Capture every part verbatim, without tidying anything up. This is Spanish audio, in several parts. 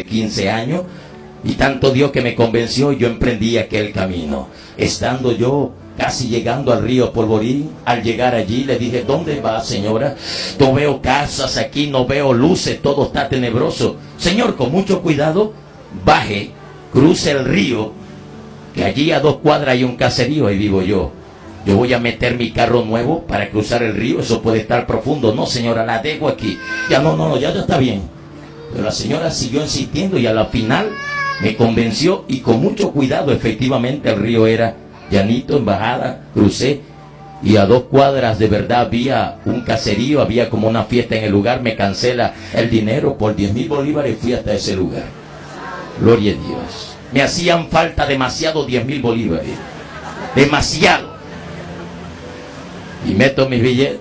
quince años, y tanto Dios que me convenció, y yo emprendí aquel camino. Estando yo casi llegando al río Polvorín, al llegar allí le dije: ¿dónde va, señora? No veo casas aquí, no veo luces, todo está tenebroso. Señor, con mucho cuidado, baje, cruce el río, que allí a dos cuadras hay un caserío, ahí vivo yo. Yo voy a meter mi carro nuevo para cruzar el río, eso puede estar profundo. No, señora, la dejo aquí. Ya no, no, no, ya, ya está bien. Pero la señora siguió insistiendo y a la final me convenció, y con mucho cuidado, efectivamente el río era llanito, en bajada, crucé, y a dos cuadras de verdad había un caserío, había como una fiesta en el lugar. Me cancela el dinero por diez mil bolívares y fui hasta ese lugar. Gloria a Dios. Me hacían falta demasiado diez mil bolívares, demasiado. Y meto mis billetes,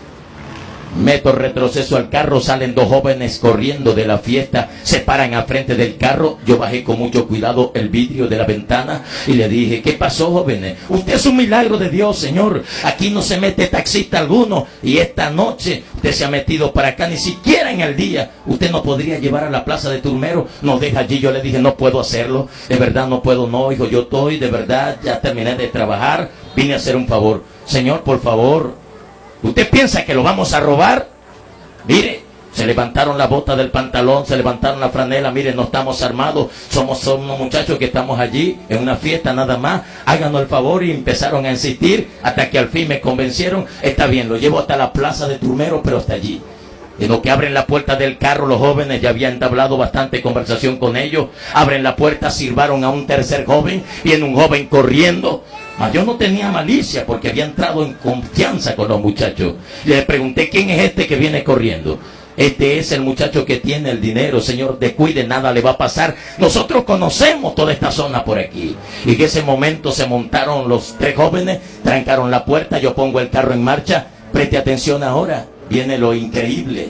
meto retroceso al carro, salen dos jóvenes corriendo de la fiesta, se paran al frente del carro. Yo bajé con mucho cuidado el vidrio de la ventana y le dije: ¿qué pasó, jóvenes? Usted es un milagro de Dios, señor. Aquí no se mete taxista alguno, y esta noche usted se ha metido para acá, ni siquiera en el día. Usted no podría llevar a la plaza de Turmero, nos deja allí. Yo le dije: no puedo hacerlo, de verdad no puedo. No, hijo, yo estoy, de verdad, ya terminé de trabajar, vine a hacer un favor. Señor, por favor, ¿usted piensa que lo vamos a robar? Mire, se levantaron la bota del pantalón, se levantaron la franela. Mire, no estamos armados, somos, somos unos muchachos que estamos allí en una fiesta nada más. Háganos el favor. Y empezaron a insistir hasta que al fin me convencieron. Está bien, lo llevo hasta la plaza de Turmero, pero hasta allí. En lo que abren la puerta del carro, los jóvenes, ya había entablado bastante conversación con ellos. Abren la puerta, sirvaron a un tercer joven. Viene un joven corriendo. Mas yo no tenía malicia porque había entrado en confianza con los muchachos. Le pregunté: ¿quién es este que viene corriendo? Este es el muchacho que tiene el dinero, señor. Descuide, nada le va a pasar. Nosotros conocemos toda esta zona por aquí. Y en ese momento se montaron los tres jóvenes, trancaron la puerta. Yo pongo el carro en marcha. Preste atención ahora. Viene lo increíble.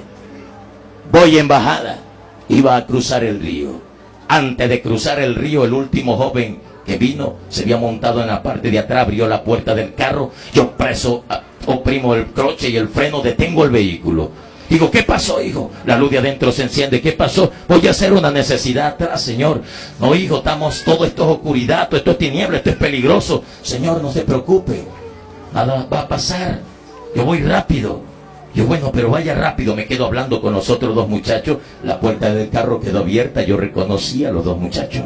Voy en bajada. Iba a cruzar el río. Antes de cruzar el río, el último joven que vino se había montado en la parte de atrás, abrió la puerta del carro. Yo preso, oprimo el croche y el freno, detengo el vehículo. Digo: ¿qué pasó, hijo? La luz de adentro se enciende. ¿Qué pasó? Voy a hacer una necesidad atrás, señor. No, hijo, estamos, todo esto es oscuridad, todo esto es tiniebla, esto es peligroso. Señor, no se preocupe, nada va a pasar, yo voy rápido. Yo: bueno, pero vaya rápido. Me quedo hablando con los otros dos muchachos. La puerta del carro quedó abierta. Yo reconocí a los dos muchachos.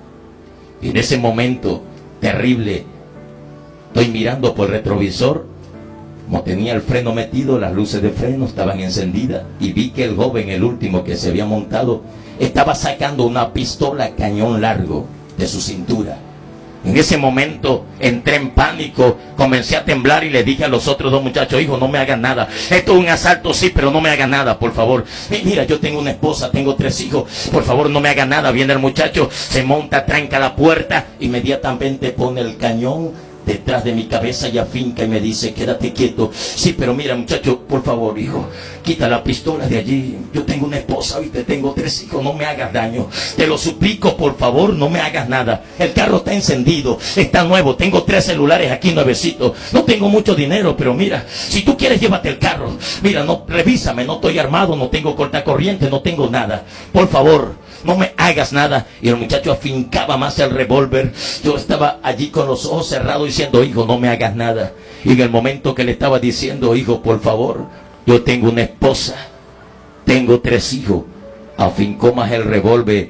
Y en ese momento terrible, estoy mirando por el retrovisor. Como tenía el freno metido, las luces de freno estaban encendidas. Y vi que el joven, el último que se había montado, estaba sacando una pistola cañón largo de su cintura. En ese momento entré en pánico, comencé a temblar y le dije a los otros dos muchachos: hijo, no me hagan nada. Esto es un asalto, sí, pero no me hagan nada, por favor. Mira, yo tengo una esposa, tengo tres hijos, por favor, no me hagan nada. Viene el muchacho, se monta, tranca la puerta, inmediatamente pone el cañón detrás de mi cabeza y afinca y me dice: quédate quieto. Sí, pero mira, muchacho, por favor, hijo, quita la pistola de allí. Yo tengo una esposa, ¿viste? Tengo tres hijos, no me hagas daño. Te lo suplico, por favor, no me hagas nada. El carro está encendido, está nuevo, tengo tres celulares aquí nuevecitos. No tengo mucho dinero, pero mira, si tú quieres, llévate el carro. Mira, no, revísame, no estoy armado, no tengo cortacorriente, no tengo nada. Por favor, no me hagas nada. Y el muchacho afincaba más el revólver. Yo estaba allí con los ojos cerrados diciendo: hijo, no me hagas nada. Y en el momento que le estaba diciendo: hijo, por favor, yo tengo una esposa, tengo tres hijos, afincó más el revólver.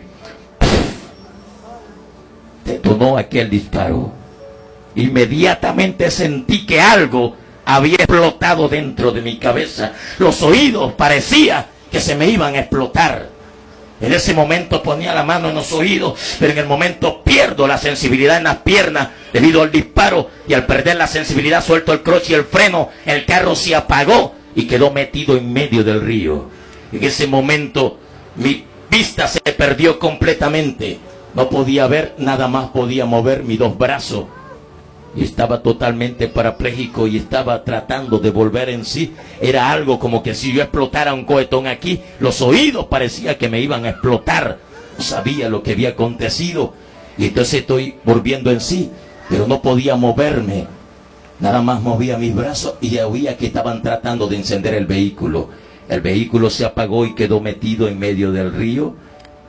Detonó aquel disparo. Inmediatamente sentí que algo había explotado dentro de mi cabeza. Los oídos parecía que se me iban a explotar. En ese momento ponía la mano en los oídos, pero en el momento pierdo la sensibilidad en las piernas debido al disparo, y al perder la sensibilidad suelto el croche y el freno. El carro se apagó y quedó metido en medio del río. En ese momento mi vista se perdió completamente. No podía ver, nada más podía mover mis dos brazos. Y estaba totalmente parapléjico y estaba tratando de volver en sí. Era algo como que si yo explotara un cohetón aquí, los oídos parecía que me iban a explotar. No sabía lo que había acontecido. Y entonces estoy volviendo en sí, pero no podía moverme. Nada más movía mis brazos y ya oía que estaban tratando de encender el vehículo. El vehículo se apagó y quedó metido en medio del río.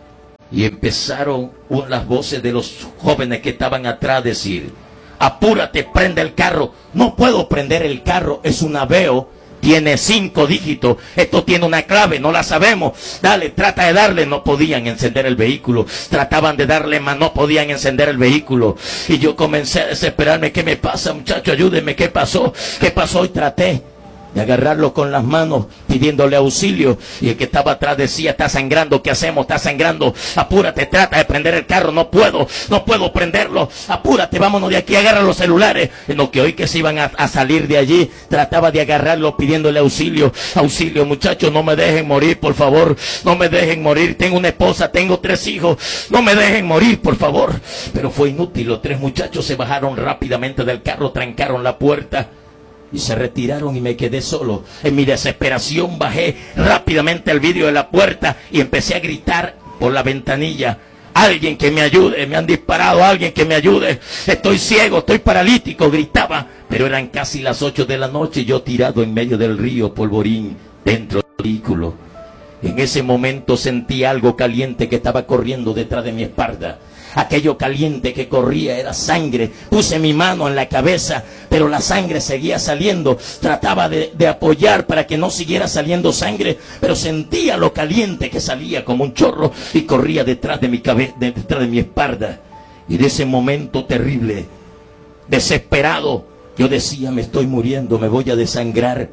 Y empezaron las voces de los jóvenes que estaban atrás a decir: apúrate, prende el carro. No puedo prender el carro, es un Aveo, tiene cinco dígitos, esto tiene una clave, no la sabemos. Dale, trata de darle. No podían encender el vehículo, trataban de darle más, no podían encender el vehículo. Y yo comencé a desesperarme. ¿Qué me pasa, muchacho? Ayúdenme, ¿qué pasó? ¿Qué pasó? Y traté de agarrarlo con las manos, pidiéndole auxilio. Y el que estaba atrás decía: está sangrando, ¿qué hacemos? Está sangrando, apúrate, trata de prender el carro. No puedo, no puedo prenderlo, apúrate, vámonos de aquí, agarra los celulares. En lo que oí que se iban a, a salir de allí, trataba de agarrarlo pidiéndole auxilio. Auxilio, muchachos, no me dejen morir, por favor, no me dejen morir, tengo una esposa, tengo tres hijos, no me dejen morir, por favor. Pero fue inútil, los tres muchachos se bajaron rápidamente del carro, trancaron la puerta y se retiraron, y me quedé solo. En mi desesperación bajé rápidamente el vidrio de la puerta y empecé a gritar por la ventanilla: alguien que me ayude, me han disparado, alguien que me ayude, estoy ciego, estoy paralítico, gritaba. Pero eran casi las ocho de la noche, yo tirado en medio del río Polvorín, dentro del vehículo. En ese momento sentí algo caliente que estaba corriendo detrás de mi espalda. Aquello caliente que corría era sangre. Puse mi mano en la cabeza, pero la sangre seguía saliendo. Trataba de, de apoyar para que no siguiera saliendo sangre, pero sentía lo caliente que salía como un chorro y corría detrás de mi cabeza, detrás de mi espalda. Y de ese momento terrible, desesperado, yo decía: me estoy muriendo, me voy a desangrar.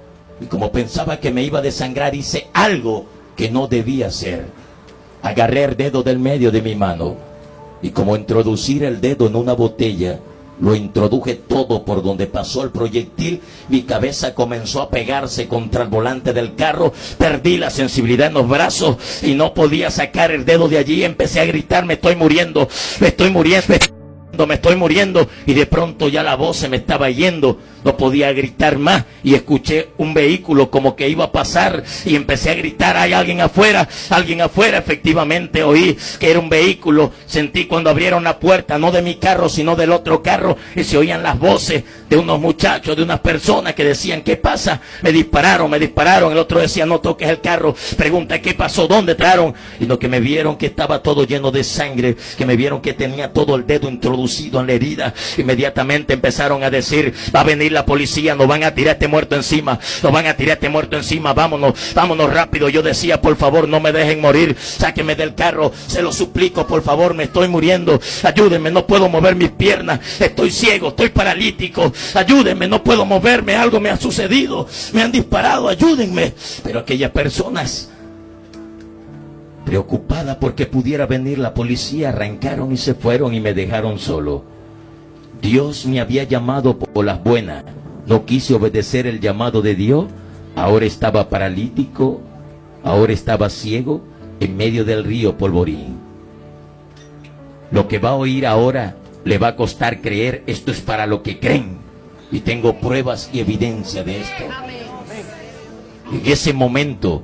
Y como pensaba que me iba a desangrar, hice algo que no debía hacer. Agarré el dedo del medio de mi mano, y como introducir el dedo en una botella, lo introduje todo por donde pasó el proyectil. Mi cabeza comenzó a pegarse contra el volante del carro. Perdí la sensibilidad en los brazos y no podía sacar el dedo de allí. Empecé a gritar: me estoy muriendo, me estoy muriendo, me estoy muriendo, me estoy muriendo. Y de pronto ya la voz se me estaba yendo. No podía gritar más y escuché un vehículo como que iba a pasar y empecé a gritar: hay alguien afuera, alguien afuera. Efectivamente oí que era un vehículo. Sentí cuando abrieron la puerta, no de mi carro sino del otro carro, y se oían las voces de unos muchachos, de unas personas que decían: ¿qué pasa? Me dispararon, me dispararon. El otro decía: no toques el carro. Pregunta: ¿qué pasó? ¿Dónde entraron? Y lo que me vieron que estaba todo lleno de sangre, que me vieron que tenía todo el dedo introducido en la herida, inmediatamente empezaron a decir: va a venir la policía, nos van a tirar este muerto encima, nos van a tirar este muerto encima, vámonos, vámonos rápido. Yo decía: por favor, no me dejen morir, sáquenme del carro, se lo suplico, por favor, me estoy muriendo, ayúdenme, no puedo mover mis piernas, estoy ciego, estoy paralítico, ayúdenme, no puedo moverme, algo me ha sucedido, me han disparado, ayúdenme. Pero aquellas personas, preocupadas porque pudiera venir la policía, arrancaron y se fueron y me dejaron solo. Dios me había llamado por las buenas, no quise obedecer el llamado de Dios. Ahora estaba paralítico, ahora estaba ciego en medio del río Polvorín. Lo que va a oír ahora le va a costar creer. Esto es para lo que creen, y tengo pruebas y evidencia de esto. En ese momento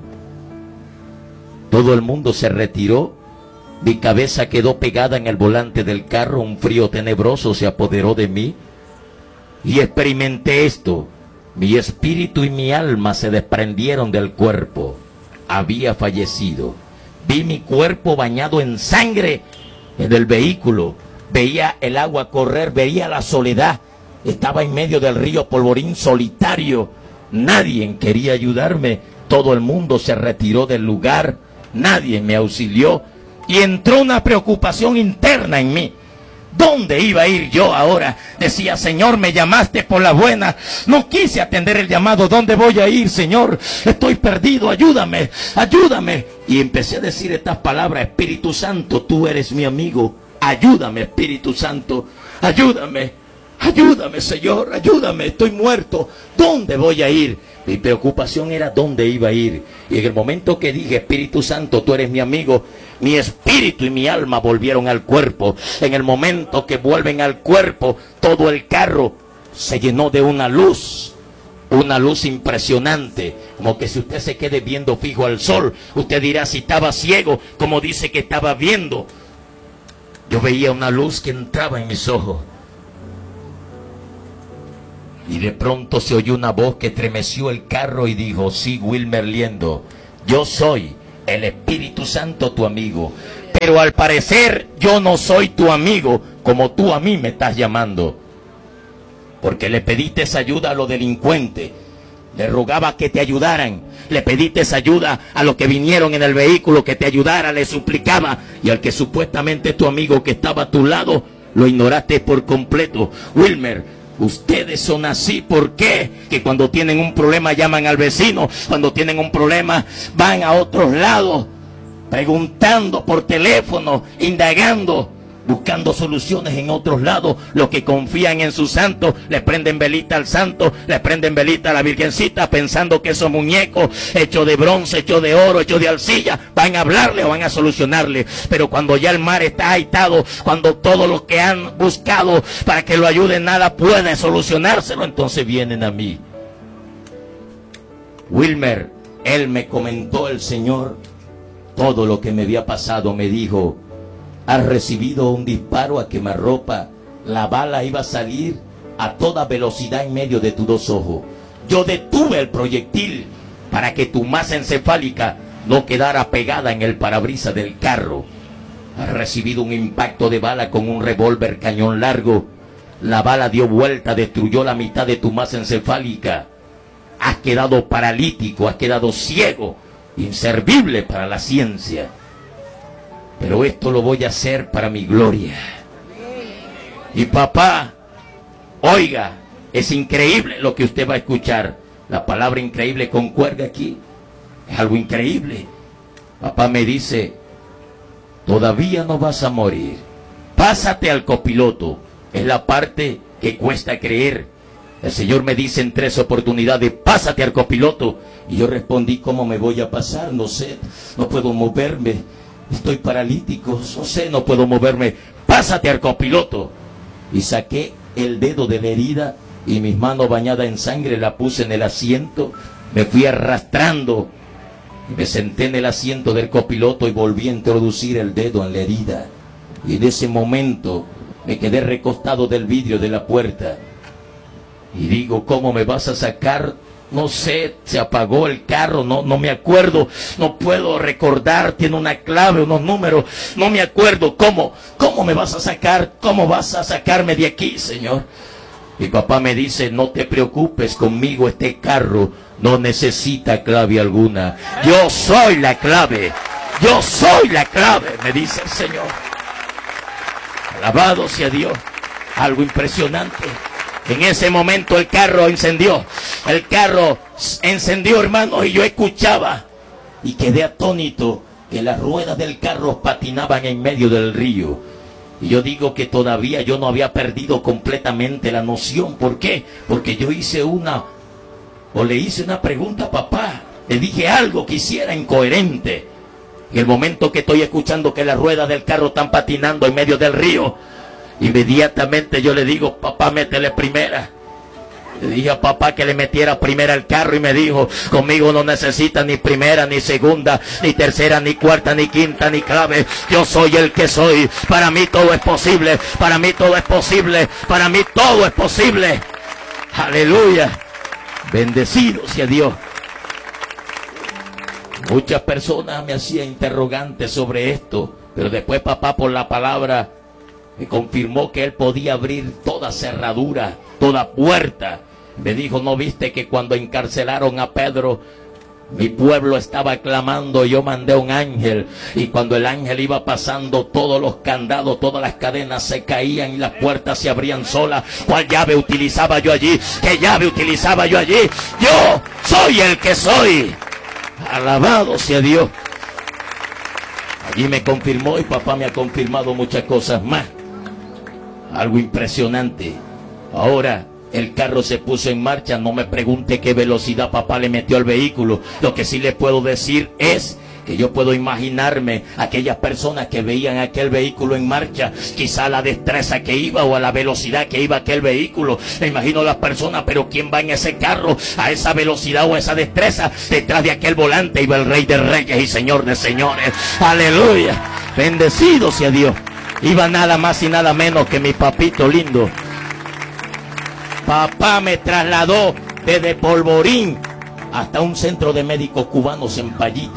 todo el mundo se retiró. Mi cabeza quedó pegada en el volante del carro, un frío tenebroso se apoderó de mí y experimenté esto. Mi espíritu y mi alma se desprendieron del cuerpo. Había fallecido. Vi mi cuerpo bañado en sangre en el vehículo. Veía el agua correr, veía la soledad. Estaba en medio del río Polvorín solitario. Nadie quería ayudarme. Todo el mundo se retiró del lugar. Nadie me auxilió. Y entró una preocupación interna en mí. ¿Dónde iba a ir yo ahora? Decía: Señor, me llamaste por la buena. No quise atender el llamado. ¿Dónde voy a ir, Señor? Estoy perdido. Ayúdame, ayúdame. Y empecé a decir estas palabras: Espíritu Santo, tú eres mi amigo. Ayúdame, Espíritu Santo. Ayúdame, ayúdame, Señor. Ayúdame. Estoy muerto. ¿Dónde voy a ir? Mi preocupación era dónde iba a ir. Y en el momento que dije: Espíritu Santo, tú eres mi amigo, mi espíritu y mi alma volvieron al cuerpo. En el momento que vuelven al cuerpo, todo el carro se llenó de una luz. Una luz impresionante. Como que si usted se quede viendo fijo al sol, usted dirá: si estaba ciego, como dice que estaba viendo. Yo veía una luz que entraba en mis ojos. Y de pronto se oyó una voz que estremeció el carro y dijo: sí, Wilmer Liendo, yo soy el Espíritu Santo, tu amigo. pero al parecer yo no soy tu amigo como tú a mí me estás llamando. Porque le pediste esa ayuda a los delincuentes, le rogaba que te ayudaran, le pediste esa ayuda a los que vinieron en el vehículo, que te ayudara, le suplicaba, y al que supuestamente es tu amigo que estaba a tu lado, lo ignoraste por completo. Wilmer, ustedes son así. ¿Por qué? Que cuando tienen un problema llaman al vecino, cuando tienen un problema van a otros lados, preguntando por teléfono, indagando, buscando soluciones en otros lados. Los que confían en su santo, le prenden velita al santo, le prenden velita a la virgencita, pensando que esos muñecos hechos de bronce, hechos de oro, hechos de arcilla, van a hablarle o van a solucionarle. Pero cuando ya el mar está agitado, cuando todos los que han buscado para que lo ayuden nada puede solucionárselo, entonces vienen a mí. Wilmer, él me comentó, el Señor, todo lo que me había pasado. Me dijo: has recibido un disparo a quemarropa, la bala iba a salir a toda velocidad en medio de tus dos ojos. Yo detuve el proyectil para que tu masa encefálica no quedara pegada en el parabrisas del carro. Has recibido un impacto de bala con un revólver cañón largo. La bala dio vuelta, destruyó la mitad de tu masa encefálica. Has quedado paralítico, has quedado ciego, inservible para la ciencia. Pero esto lo voy a hacer para mi gloria. Y papá, oiga, es increíble lo que usted va a escuchar. La palabra increíble concuerda aquí. Es algo increíble. Papá me dice: todavía no vas a morir. Pásate al copiloto. Es la parte que cuesta creer. El Señor me dice en tres oportunidades: pásate al copiloto. Y yo respondí: ¿cómo me voy a pasar? No sé, no puedo moverme. Estoy paralítico, no sé, no puedo moverme. Pásate al copiloto. Y saqué el dedo de la herida y mis manos bañadas en sangre la puse en el asiento. Me fui arrastrando y me senté en el asiento del copiloto y volví a introducir el dedo en la herida. Y en ese momento me quedé recostado del vidrio de la puerta. Y digo: ¿cómo me vas a sacar? No sé, se apagó el carro, no, no me acuerdo, no puedo recordar, tiene una clave, unos números, no me acuerdo. ¿Cómo? ¿Cómo me vas a sacar? ¿Cómo vas a sacarme de aquí, Señor? Mi papá me dice: no te preocupes, conmigo este carro no necesita clave alguna. Yo soy la clave, yo soy la clave, me dice el Señor. Alabado sea Dios. Algo impresionante. En ese momento el carro encendió. El carro encendió, hermano, y yo escuchaba y quedé atónito que las ruedas del carro patinaban en medio del río. Y yo digo que todavía yo no había perdido completamente la noción. ¿Por qué? Porque yo hice una, o le hice una pregunta a papá. Le dije algo que hiciera incoherente. Y el momento que estoy escuchando que las ruedas del carro están patinando en medio del río, inmediatamente yo le digo: papá, métele primera. Le dije a papá que le metiera primera al carro y me dijo: conmigo no necesita ni primera, ni segunda, ni tercera, ni cuarta, ni quinta, ni clave. Yo soy el que soy. Para mí todo es posible. Para mí todo es posible. Para mí todo es posible. Aleluya. Bendecido sea Dios. Muchas personas me hacían interrogantes sobre esto, pero después papá, por la palabra, me confirmó que él podía abrir toda cerradura, toda puerta. Me dijo: ¿no viste que cuando encarcelaron a Pedro, mi pueblo estaba clamando? Yo mandé un ángel, y cuando el ángel iba pasando, todos los candados, todas las cadenas se caían y las puertas se abrían solas. ¿Cuál llave utilizaba yo allí? ¿Qué llave utilizaba yo allí? Yo soy el que soy. Alabado sea Dios. Allí me confirmó, y papá me ha confirmado muchas cosas más. Algo impresionante. Ahora el carro se puso en marcha. No me pregunte qué velocidad papá le metió al vehículo. Lo que sí le puedo decir es que yo puedo imaginarme aquellas personas que veían aquel vehículo en marcha, quizá a la destreza que iba o a la velocidad que iba aquel vehículo. Me imagino las personas: pero ¿quién va en ese carro a esa velocidad o a esa destreza? Detrás de aquel volante iba el Rey de Reyes y Señor de Señores. Aleluya. Bendecido sea Dios. Iba nada más y nada menos que mi papito lindo. Papá me trasladó desde Polvorín hasta un centro de médicos cubanos en Payita.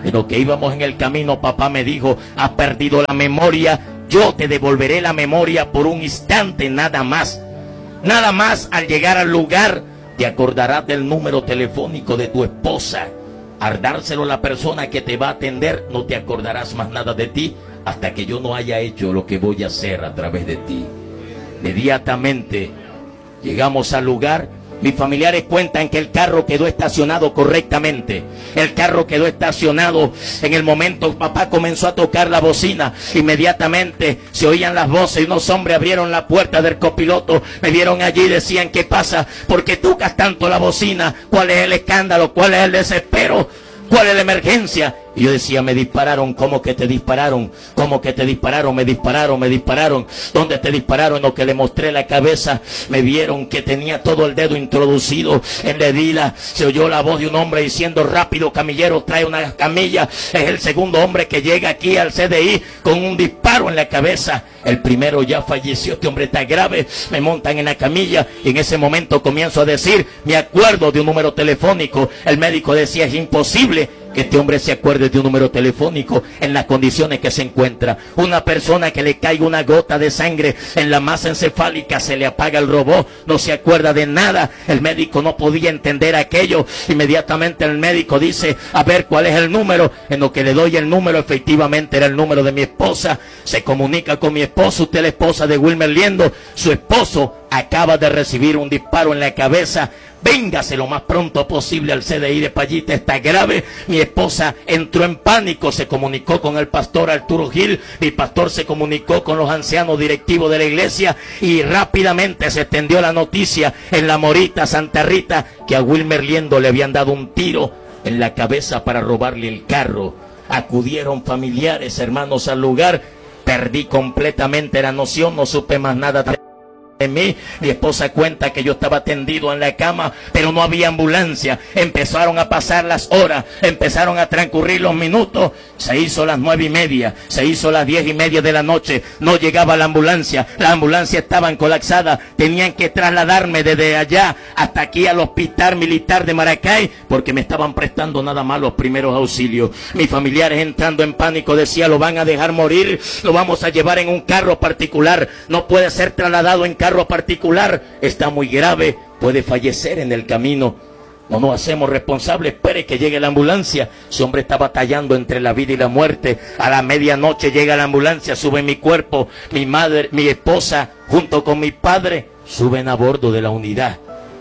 En lo que íbamos en el camino, papá me dijo: has perdido la memoria, yo te devolveré la memoria por un instante nada más. Nada más al llegar al lugar, te acordarás del número telefónico de tu esposa. Al dárselo a la persona que te va a atender, no te acordarás más nada de ti hasta que yo no haya hecho lo que voy a hacer a través de ti. Inmediatamente llegamos al lugar. Mis familiares cuentan que el carro quedó estacionado correctamente. El carro quedó estacionado. En el momento papá comenzó a tocar la bocina. Inmediatamente se oían las voces y unos hombres abrieron la puerta del copiloto. Me vieron allí y decían: ¿qué pasa? ¿Por qué tocas tanto la bocina? ¿Cuál es el escándalo? ¿Cuál es el desespero? ¿Cuál es la emergencia? Y yo decía: me dispararon. ¿Cómo que te dispararon? ¿Cómo que te dispararon? Me dispararon, me dispararon. ¿Dónde te dispararon? En lo que le mostré la cabeza, me vieron que tenía todo el dedo introducido en la herida. Se oyó la voz de un hombre diciendo: rápido, camillero, trae una camilla. Es el segundo hombre que llega aquí al C D I con un disparo en la cabeza. El primero ya falleció, este hombre está grave. Me montan en la camilla y en ese momento comienzo a decir: me acuerdo de un número telefónico. El médico decía: es imposible que este hombre se acuerde de un número telefónico en las condiciones que se encuentra. Una persona que le caiga una gota de sangre en la masa encefálica, se le apaga el robot, no se acuerda de nada. El médico no podía entender aquello. Inmediatamente el médico dice: a ver, ¿cuál es el número? En lo que le doy el número, efectivamente era el número de mi esposa. Se comunica con mi esposo: usted es la esposa de Wilmer Liendo, su esposo acaba de recibir un disparo en la cabeza. Véngase lo más pronto posible al C D I de Payita, está grave. Mi esposa entró en pánico, se comunicó con el pastor Arturo Gil, mi pastor se comunicó con los ancianos directivos de la iglesia y rápidamente se extendió la noticia en La Morita, Santa Rita, que a Wilmer Liendo le habían dado un tiro en la cabeza para robarle el carro. Acudieron familiares, hermanos al lugar. Perdí completamente la noción, no supe más nada de mí. Mi esposa cuenta que yo estaba tendido en la cama, pero no había ambulancia. Empezaron a pasar las horas, empezaron a transcurrir los minutos. Se hizo las nueve y media, se hizo las diez y media de la noche. No llegaba la ambulancia, la ambulancia estaban colapsada. Tenían que trasladarme desde allá hasta aquí al hospital militar de Maracay, porque me estaban prestando nada más los primeros auxilios. Mis familiares, entrando en pánico, decían: lo van a dejar morir, lo vamos a llevar en un carro particular, no puede ser trasladado en carro carro particular, está muy grave, puede fallecer en el camino. No nos hacemos responsables, espere que llegue la ambulancia. Ese hombre está batallando entre la vida y la muerte. A la medianoche llega la ambulancia, sube mi cuerpo, mi madre, mi esposa, junto con mi padre, suben a bordo de la unidad.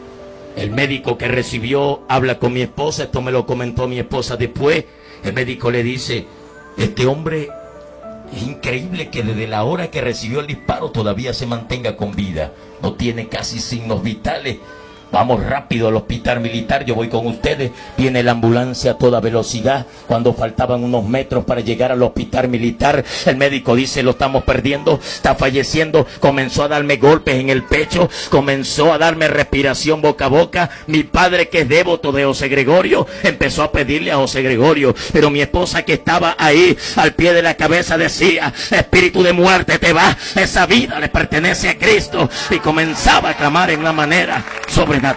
El médico que recibió habla con mi esposa, esto me lo comentó mi esposa después. El médico le dice: este hombre, es increíble que desde la hora que recibió el disparo todavía se mantenga con vida. No tiene casi signos vitales. Vamos rápido al hospital militar, yo voy con ustedes. Viene la ambulancia a toda velocidad. Cuando faltaban unos metros para llegar al hospital militar, el médico dice: lo estamos perdiendo, está falleciendo. Comenzó a darme golpes en el pecho, comenzó a darme respiración boca a boca. Mi padre, que es devoto de José Gregorio, empezó a pedirle a José Gregorio, pero mi esposa, que estaba ahí al pie de la cabeza, decía: espíritu de muerte, te va, esa vida le pertenece a Cristo. Y comenzaba a clamar en una manera sobrenatural.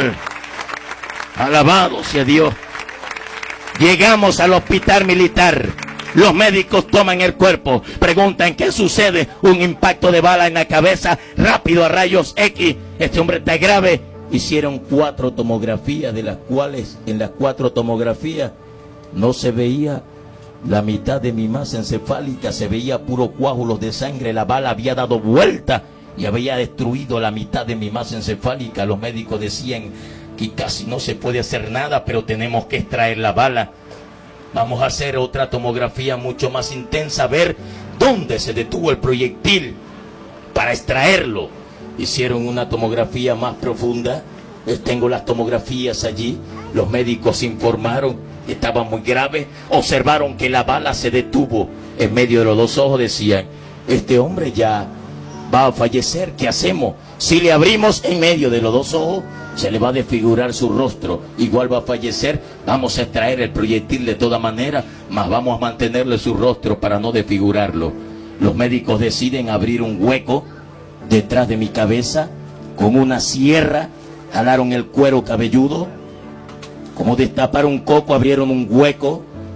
Alabado sea Dios. Llegamos al hospital militar. Los médicos toman el cuerpo, preguntan: ¿qué sucede? Un impacto de bala en la cabeza, rápido a rayos X. Este hombre está grave. Hicieron cuatro tomografías, de las cuales en las cuatro tomografías no se veía la mitad de mi masa encefálica, se veía puro coágulos de sangre. La bala había dado vuelta y había destruido la mitad de mi masa encefálica. Los médicos decían que casi no se puede hacer nada, pero tenemos que extraer la bala. Vamos a hacer otra tomografía mucho más intensa, a ver dónde se detuvo el proyectil para extraerlo. Hicieron una tomografía más profunda. Tengo las tomografías allí. Los médicos informaron que estaba muy grave. Observaron que la bala se detuvo en medio de los dos ojos. Decían: este hombre ya va a fallecer, ¿qué hacemos? Si le abrimos en medio de los dos ojos, se le va a desfigurar su rostro, igual va a fallecer. Vamos a extraer el proyectil de toda manera, mas vamos a mantenerle su rostro para no desfigurarlo. Los médicos deciden abrir un hueco detrás de mi cabeza con una sierra. Jalaron el cuero cabelludo, como destapar un coco, abrieron un hueco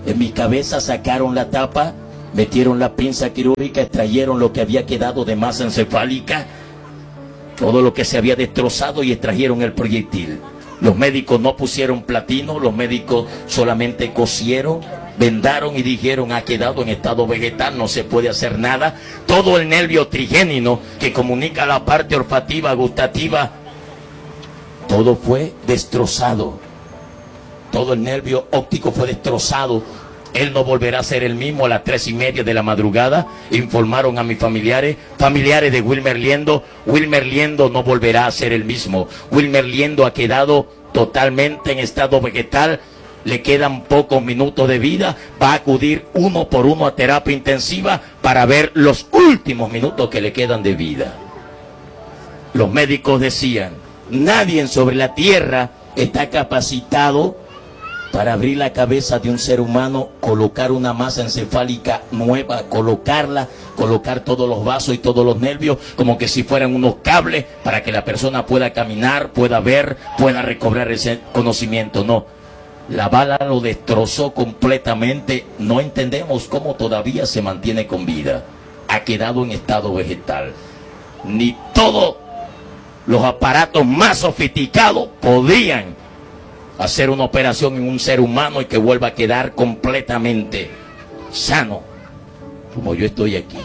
En mi cabeza sacaron la tapa, metieron la pinza quirúrgica, extrayeron lo que había quedado de masa encefálica, todo lo que se había destrozado, y extrajeron el proyectil. Los médicos no pusieron platino, los médicos solamente cosieron, vendaron y dijeron: ha quedado en estado vegetal, no se puede hacer nada. Todo el nervio trigémino que comunica la parte olfativa, gustativa, todo fue destrozado. Todo el nervio óptico fue destrozado. Él no volverá a ser el mismo. A las tres y media de la madrugada informaron a mis familiares, familiares de Wilmer Liendo: Wilmer Liendo no volverá a ser el mismo. Wilmer Liendo ha quedado totalmente en estado vegetal. Le quedan pocos minutos de vida. Va a acudir uno por uno a terapia intensiva para ver los últimos minutos que le quedan de vida. Los médicos decían: nadie sobre la tierra está capacitado para abrir la cabeza de un ser humano, colocar una masa encefálica nueva, colocarla, colocar todos los vasos y todos los nervios, como que si fueran unos cables, para que la persona pueda caminar, pueda ver, pueda recobrar ese conocimiento. No, la bala lo destrozó completamente. No entendemos cómo todavía se mantiene con vida. Ha quedado en estado vegetal. Ni todos los aparatos más sofisticados podían hacer una operación en un ser humano y que vuelva a quedar completamente sano, como yo estoy aquí.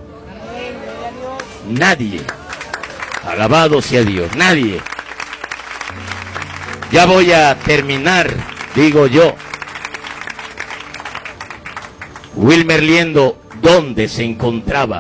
Nadie, alabado sea Dios, nadie. Ya voy a terminar, digo yo. Wilmer Liendo, ¿dónde se encontraba?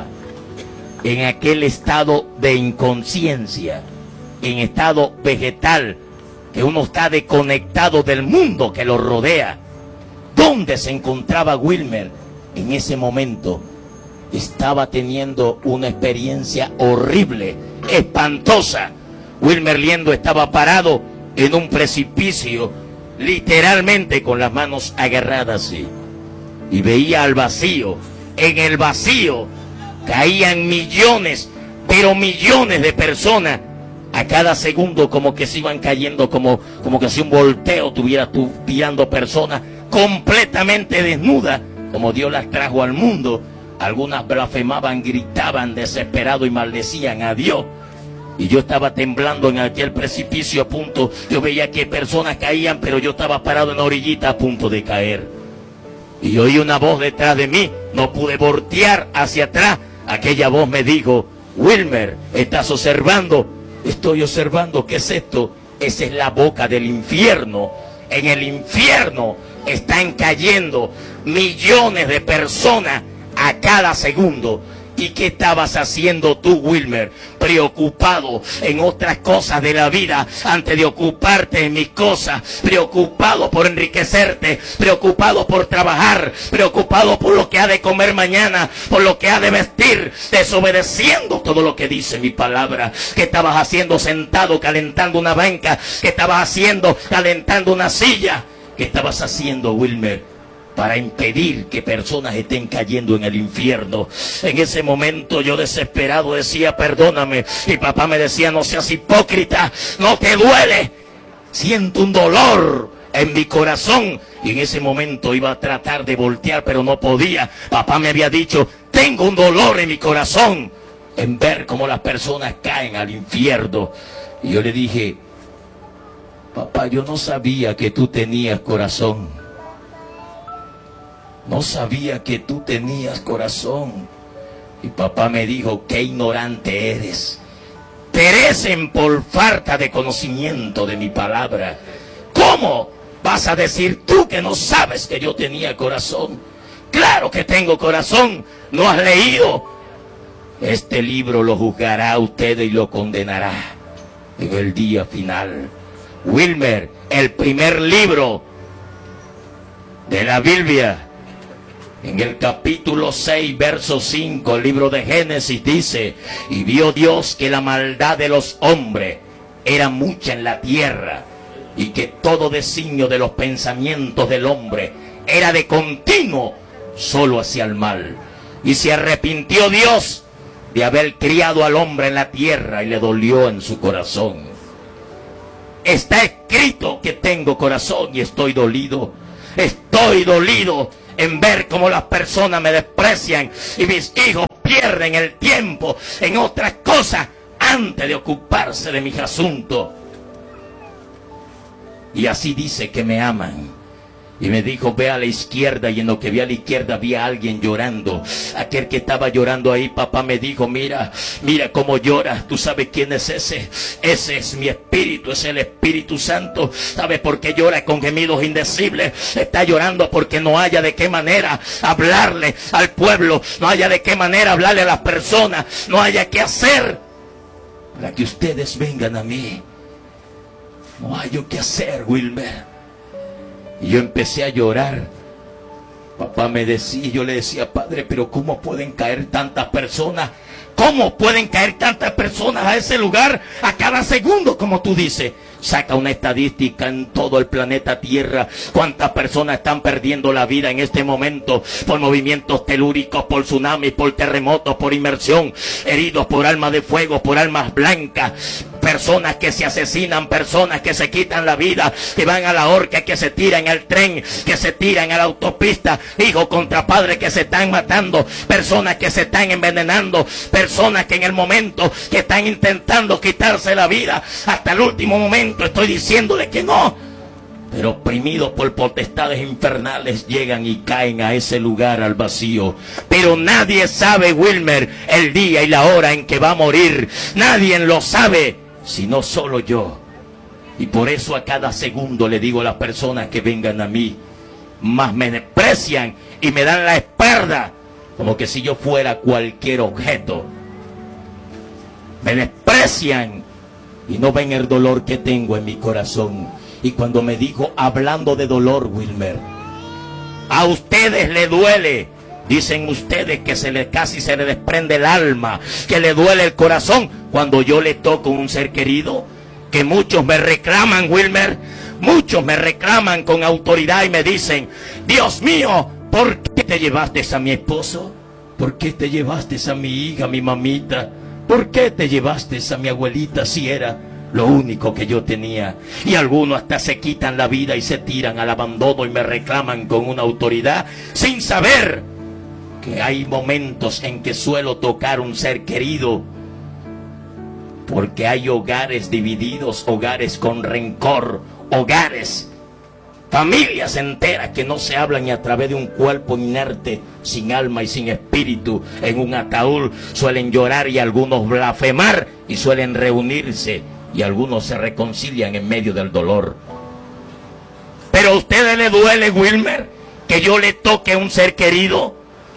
En aquel estado de inconsciencia, en estado vegetal, que uno está desconectado del mundo que lo rodea. ¿Dónde se encontraba Wilmer? En ese momento estaba teniendo una experiencia horrible, espantosa. Wilmer Liendo estaba parado en un precipicio, literalmente con las manos agarradas así, y veía al vacío. En el vacío caían millones, pero millones de personas a cada segundo, como que se iban cayendo, como, como que si un volteo tuviera tú tirando personas completamente desnudas, como Dios las trajo al mundo. Algunas blasfemaban, gritaban desesperado y maldecían a Dios. Y yo estaba temblando en aquel precipicio a punto. Yo veía que personas caían, pero yo estaba parado en la orillita a punto de caer. Y oí una voz detrás de mí. No pude voltear hacia atrás. Aquella voz me dijo: Wilmer, ¿estás observando? Estoy observando. ¿Qué es esto? Esa es la boca del infierno. En el infierno están cayendo millones de personas a cada segundo. ¿Y qué estabas haciendo tú, Wilmer? Preocupado en otras cosas de la vida antes de ocuparte en mis cosas. Preocupado por enriquecerte, preocupado por trabajar, preocupado por lo que ha de comer mañana, por lo que ha de vestir, desobedeciendo todo lo que dice mi palabra. ¿Qué estabas haciendo sentado calentando una banca? ¿Qué estabas haciendo calentando una silla? ¿Qué estabas haciendo, Wilmer, para impedir que personas estén cayendo en el infierno? En ese momento yo desesperado decía: perdóname. Y papá me decía: no seas hipócrita, no te duele. Siento un dolor en mi corazón. Y en ese momento iba a tratar de voltear, pero no podía. Papá me había dicho: tengo un dolor en mi corazón en ver cómo las personas caen al infierno. Y yo le dije: papá, yo no sabía que tú tenías corazón. No sabía que tú tenías corazón. Y papá me dijo: qué ignorante eres. Perecen por falta de conocimiento de mi palabra. ¿Cómo vas a decir tú que no sabes que yo tenía corazón? Claro que tengo corazón. ¿No has leído? Este libro lo juzgará a usted y lo condenará en el día final. Wilmer, el primer libro de la Biblia, en el capítulo seis, verso cinco, el libro de Génesis dice: y vio Dios que la maldad de los hombres era mucha en la tierra, y que todo designio de los pensamientos del hombre era de continuo solo hacia el mal. Y se arrepintió Dios de haber criado al hombre en la tierra, y le dolió en su corazón. Está escrito que tengo corazón y estoy dolido. Estoy estoy dolido en ver cómo las personas me desprecian y mis hijos pierden el tiempo en otras cosas antes de ocuparse de mis asuntos. Y así dice que me aman. Y me dijo, ve a la izquierda, y en lo que vi a la izquierda vi a alguien llorando. Aquel que estaba llorando ahí, papá me dijo, mira, mira cómo llora. ¿Tú sabes quién es ese? Ese es mi espíritu, es el Espíritu Santo. ¿Sabes por qué llora con gemidos indecibles? Está llorando porque no haya de qué manera hablarle al pueblo, no haya de qué manera hablarle a las personas, no haya qué hacer para que ustedes vengan a mí. No hay yo qué hacer, Wilmer. Y yo empecé a llorar. Papá me decía, yo le decía, padre, pero ¿cómo pueden caer tantas personas? ¿Cómo pueden caer tantas personas a ese lugar a cada segundo, como tú dices? Saca una estadística en todo el planeta Tierra. ¿Cuántas personas están perdiendo la vida en este momento por movimientos telúricos, por tsunamis, por terremotos, por inmersión, heridos por armas de fuego, por armas blancas? Personas que se asesinan, personas que se quitan la vida, que van a la horca, que se tiran al tren, que se tiran a la autopista, hijos contra padres que se están matando, personas que se están envenenando, personas que en el momento que están intentando quitarse la vida, hasta el último momento estoy diciéndole que no, pero oprimidos por potestades infernales llegan y caen a ese lugar al vacío. Pero nadie sabe, Wilmer, el día y la hora en que va a morir. Nadie lo sabe, sino solo yo. Y por eso a cada segundo le digo a las personas que vengan a mí, más me desprecian y me dan la espalda, como que si yo fuera cualquier objeto. Me desprecian y no ven el dolor que tengo en mi corazón. Y cuando me dijo, hablando de dolor, Wilmer, a ustedes le duele. Dicen ustedes que se le, casi se le desprende el alma, que le duele el corazón cuando yo le toco a un ser querido. Que muchos me reclaman, Wilmer, muchos me reclaman con autoridad y me dicen, Dios mío, ¿por qué te llevaste a mi esposo? ¿Por qué te llevaste a mi hija, a mi mamita? ¿Por qué te llevaste a mi abuelita si era lo único que yo tenía? Y algunos hasta se quitan la vida y se tiran al abandono y me reclaman con una autoridad sin saber que hay momentos en que suelo tocar un ser querido, porque hay hogares divididos, hogares con rencor, hogares, familias enteras que no se hablan ni a través de un cuerpo inerte, sin alma y sin espíritu, en un ataúd. Suelen llorar y algunos blasfemar y suelen reunirse y algunos se reconcilian en medio del dolor. Pero a ustedes le duele, Wilmer, que yo le toque a un ser querido.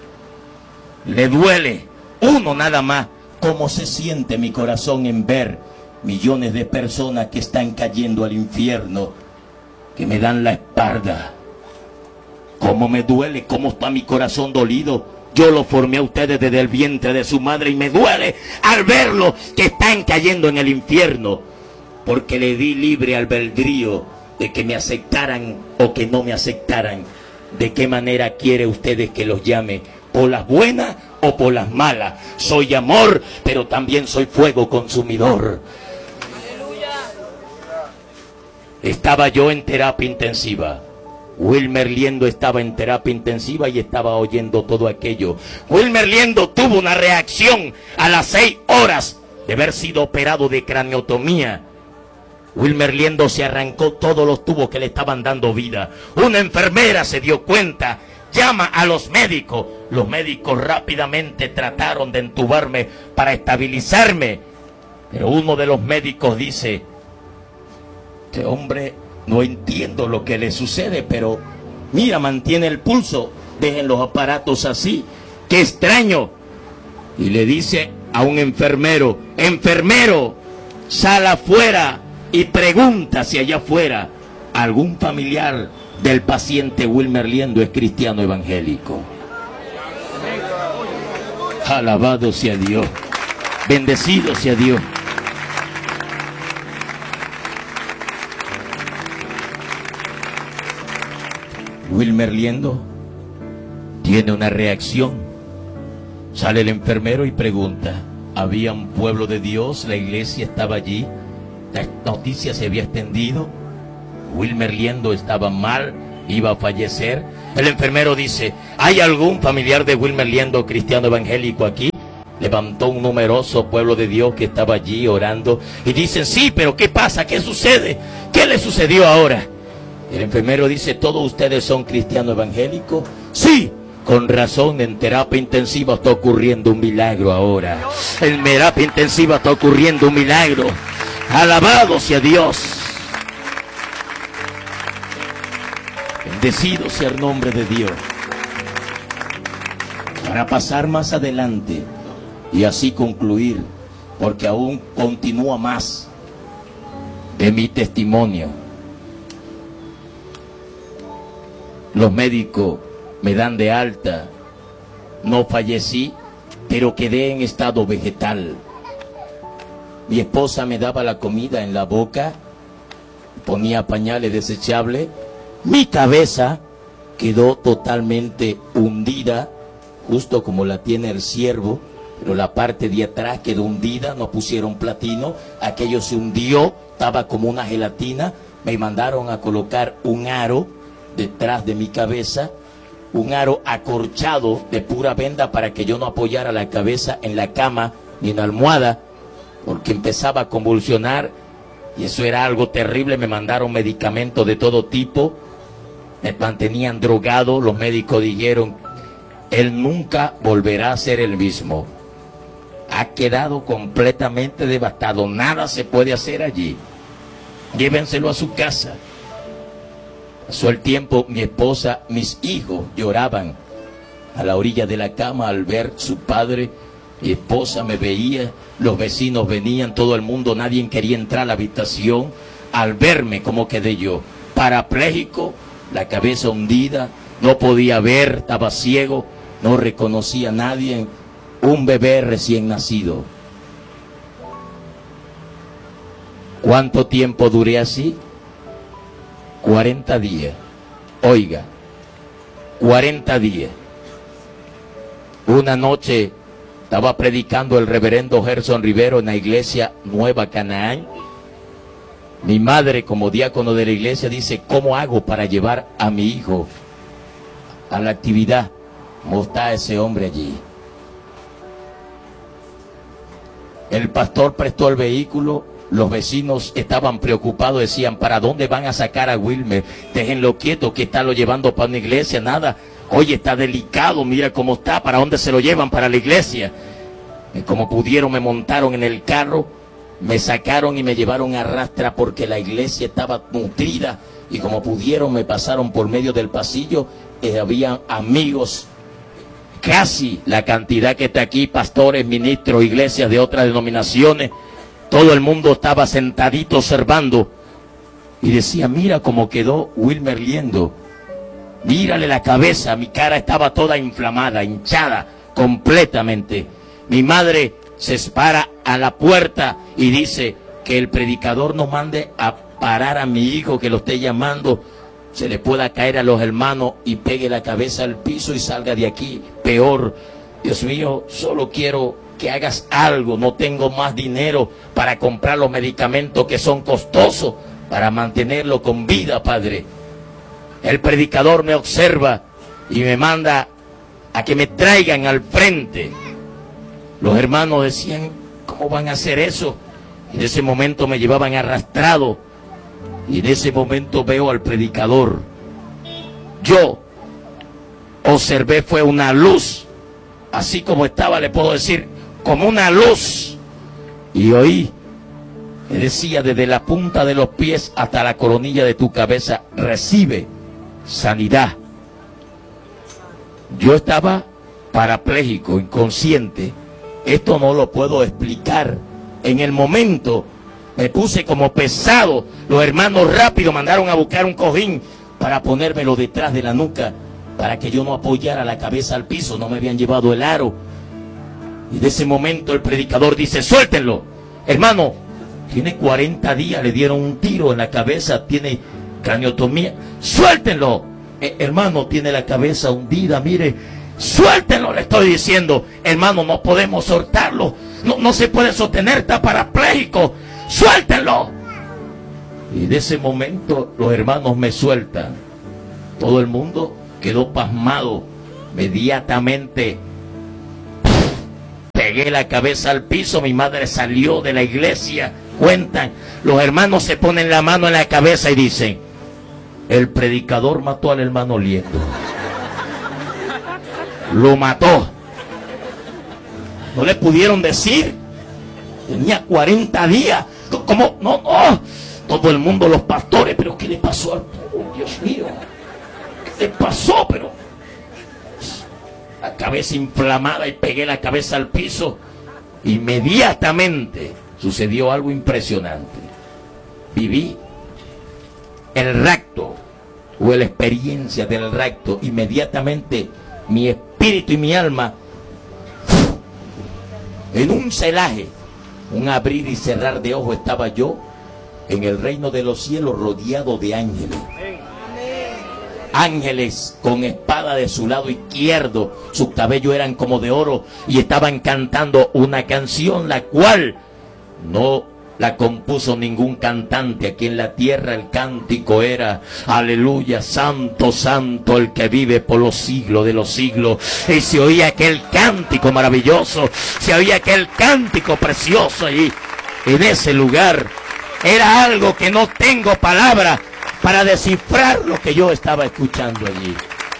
Le duele, uno nada más, cómo se siente mi corazón en ver millones de personas que están cayendo al infierno, que me dan la espalda. Cómo me duele, cómo está mi corazón dolido. Yo lo formé a ustedes desde el vientre de su madre y me duele al verlo que están cayendo en el infierno, porque le di libre albedrío de que me aceptaran o que no me aceptaran. ¿De qué manera quiere ustedes que los llame? ¿Por las buenas o por las malas? Soy amor, pero también soy fuego consumidor. Estaba yo en terapia intensiva. Wilmer Liendo estaba en terapia intensiva y estaba oyendo todo aquello. Wilmer Liendo tuvo una reacción a las seis horas de haber sido operado de craniotomía. Wilmer Liendo se arrancó todos los tubos que le estaban dando vida. Una enfermera se dio cuenta, llama a los médicos. Los médicos rápidamente trataron de entubarme para estabilizarme. Pero uno de los médicos dice, este hombre, no entiendo lo que le sucede, pero mira, mantiene el pulso, dejen los aparatos así, qué extraño. Y le dice a un enfermero, enfermero, sal afuera y pregunta si allá afuera algún familiar del paciente Wilmer Liendo es cristiano evangélico. Alabado sea Dios, bendecido sea Dios. Wilmer Liendo tiene una reacción. Sale el enfermero y pregunta, ¿había un pueblo de Dios? ¿La iglesia estaba allí? ¿La noticia se había extendido? Wilmer Liendo estaba mal iba a fallecer. El enfermero dice, ¿hay algún familiar de Wilmer Liendo, cristiano evangélico aquí? Levantó un numeroso pueblo de Dios que estaba allí orando y dicen, sí, pero ¿qué pasa? ¿Qué sucede? ¿Qué le sucedió ahora? El enfermero dice, ¿todos ustedes son cristianos evangélicos? Sí, con razón, en terapia intensiva está ocurriendo un milagro ahora. En terapia intensiva está ocurriendo un milagro. Alabado sea Dios. Bendecido sea el nombre de Dios. Para pasar más adelante y así concluir, porque aún continúa más de mi testimonio. Los médicos me dan de alta, no fallecí, pero quedé en estado vegetal. Mi esposa me daba la comida en la boca, ponía pañales desechables, mi cabeza quedó totalmente hundida, justo como la tiene el ciervo, pero la parte de atrás quedó hundida, no pusieron platino, aquello se hundió, estaba como una gelatina, me mandaron a colocar un aro detrás de mi cabeza, un aro acorchado de pura venda para que yo no apoyara la cabeza en la cama ni en la almohada, porque empezaba a convulsionar y eso era algo terrible. Me mandaron medicamentos de todo tipo, me mantenían drogado. Los médicos dijeron, él nunca volverá a ser el mismo, ha quedado completamente devastado, nada se puede hacer allí, llévenselo a su casa. Pasó el tiempo, mi esposa, mis hijos lloraban a la orilla de la cama al ver su padre. Mi esposa me veía, los vecinos venían, todo el mundo, nadie quería entrar a la habitación. Al verme, ¿cómo quedé yo? Parapléjico, la cabeza hundida, no podía ver, estaba ciego, no reconocía a nadie, un bebé recién nacido. ¿Cuánto tiempo duré así? cuarenta días. Oiga, cuarenta días. Una noche estaba predicando el reverendo Gerson Rivero en la iglesia Nueva Canaán. Mi madre, como diácono de la iglesia, dice, ¿cómo hago para llevar a mi hijo a la actividad? ¿Cómo está ese hombre allí? El pastor prestó el vehículo. Los vecinos estaban preocupados, decían, ¿para dónde van a sacar a Wilmer? Déjenlo quieto, que está lo llevando para una iglesia, nada. Oye, está delicado, mira cómo está, ¿para dónde se lo llevan? Para la iglesia. Y como pudieron, me montaron en el carro, me sacaron y me llevaron a rastra porque la iglesia estaba nutrida. Y como pudieron, me pasaron por medio del pasillo, y había amigos, casi la cantidad que está aquí, pastores, ministros, iglesias de otras denominaciones. Todo el mundo estaba sentadito observando y decía, mira cómo quedó Wilmer Liendo, mírale la cabeza, mi cara estaba toda inflamada, hinchada completamente. Mi madre se para a la puerta y dice que el predicador nos mande a parar a mi hijo, que lo esté llamando, se le pueda caer a los hermanos y pegue la cabeza al piso y salga de aquí peor. Dios mío, solo quiero que hagas algo, no tengo más dinero para comprar los medicamentos que son costosos para mantenerlo con vida, Padre. El predicador me observa y me manda a que me traigan al frente. Los hermanos decían, ¿cómo van a hacer eso? Y en ese momento me llevaban arrastrado y en ese momento veo al predicador. Yo observé, fue una luz, así como estaba, le puedo decir, como una luz, y oí, me decía, desde la punta de los pies hasta la coronilla de tu cabeza, recibe sanidad. Yo estaba parapléjico, inconsciente, esto no lo puedo explicar. En el momento me puse como pesado, los hermanos rápido mandaron a buscar un cojín para ponérmelo detrás de la nuca, para que yo no apoyara la cabeza al piso, no me habían llevado el aro. Y de ese momento el predicador dice, suéltenlo, hermano, tiene cuarenta días, le dieron un tiro en la cabeza, tiene craniotomía, suéltenlo, eh, hermano, tiene la cabeza hundida, mire, suéltenlo, le estoy diciendo, hermano, no podemos soltarlo, no, no se puede sostener, está parapléjico, suéltenlo. Y de ese momento los hermanos me sueltan Todo el mundo quedó pasmado. Inmediatamente pegué la cabeza al piso. Mi madre salió de la iglesia. Cuentan, los hermanos se ponen la mano en la cabeza y dicen: el predicador mató al hermano Lieto. Lo mató. No le pudieron decir. Tenía cuarenta días. ¿Cómo? No, no. Todo el mundo, los pastores, pero ¿qué le pasó al pueblo? Dios mío. ¿Qué le pasó? Pero la cabeza inflamada, y pegué la cabeza al piso. Inmediatamente sucedió algo impresionante. Viví el rapto, o la experiencia del rapto. Inmediatamente mi espíritu y mi alma, en un celaje, un abrir y cerrar de ojos, estaba yo en el reino de los cielos, rodeado de ángeles. Ángeles con espada de su lado izquierdo, sus cabellos eran como de oro, y estaban cantando una canción, la cual no la compuso ningún cantante aquí en la tierra. El cántico era: aleluya, santo, santo el que vive por los siglos de los siglos. Y se oía aquel cántico maravilloso, se oía aquel cántico precioso allí, en ese lugar. Era algo que no tengo palabras para descifrar lo que yo estaba escuchando allí.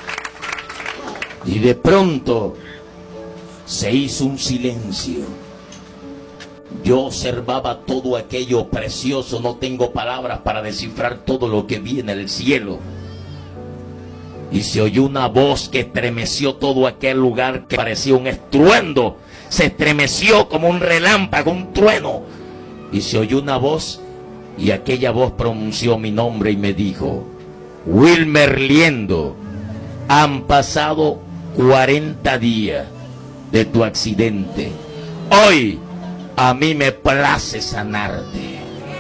Y de pronto se hizo un silencio. Yo observaba todo aquello precioso. No tengo palabras para descifrar todo lo que vi en el cielo. Y se oyó una voz que estremeció todo aquel lugar, que parecía un estruendo. Se estremeció como un relámpago, un trueno. Y se oyó una voz, y aquella voz pronunció mi nombre y me dijo: Wilmer Liendo, han pasado cuarenta días de tu accidente. Hoy a mí me place sanarte.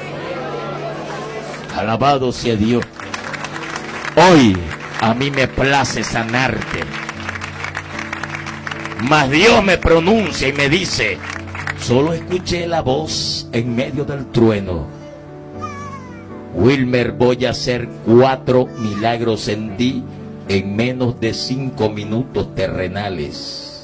Alabado sea Dios. Hoy a mí me place sanarte. Mas Dios me pronuncia y me dice: solo escuché la voz en medio del trueno. Wilmer, voy a hacer cuatro milagros en ti en menos de cinco minutos terrenales.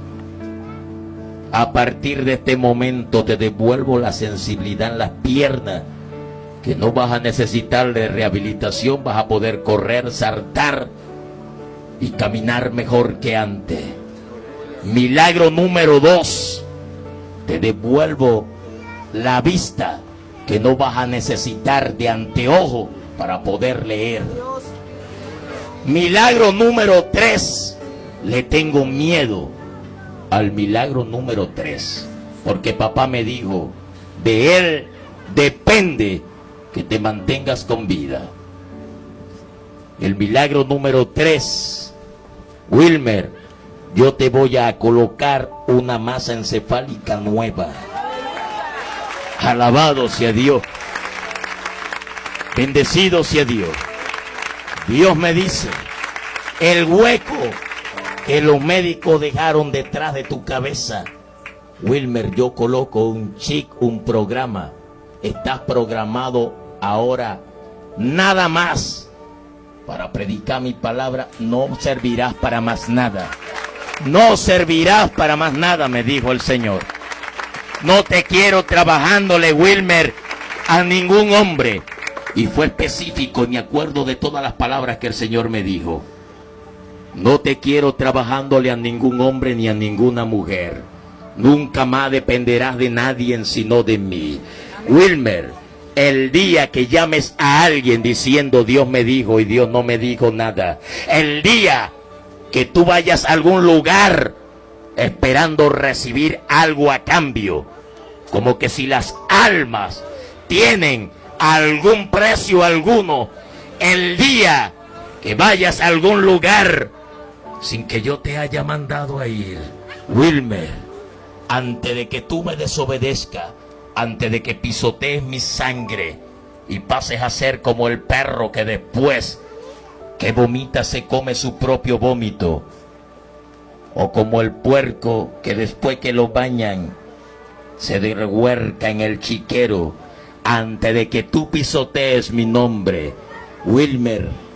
A partir de este momento te devuelvo la sensibilidad en las piernas, que no vas a necesitar de rehabilitación. Vas a poder correr, saltar y caminar mejor que antes. Milagro número dos: te devuelvo la vista, que no vas a necesitar de anteojo para poder leer. Milagro número tres: le tengo miedo al milagro número tres, porque papá me dijo: de él depende que te mantengas con vida. El milagro número tres: Wilmer, yo te voy a colocar una masa encefálica nueva. Alabado sea Dios. Bendecido sea Dios. Dios me dice: el hueco que los médicos dejaron detrás de tu cabeza, Wilmer, yo coloco un chip, un programa. Estás programado ahora nada más para predicar mi palabra. No servirás para más nada. No servirás para más nada, me dijo el Señor. No te quiero trabajándole, Wilmer, a ningún hombre. Y fue específico, y me acuerdo de todas las palabras que el Señor me dijo. No te quiero trabajándole a ningún hombre ni a ninguna mujer. Nunca más dependerás de nadie sino de mí. Wilmer, el día que llames a alguien diciendo Dios me dijo y Dios no me dijo nada, el día que tú vayas a algún lugar esperando recibir algo a cambio, como que si las almas tienen algún precio alguno, el día que vayas a algún lugar sin que yo te haya mandado a ir, Wilmer, antes de que tú me desobedezcas, antes de que pisotees mi sangre y pases a ser como el perro que después que vomita se come su propio vómito, o como el puerco que después que lo bañan se revuelca en el chiquero, antes de que tú pisotees mi nombre, Wilmer,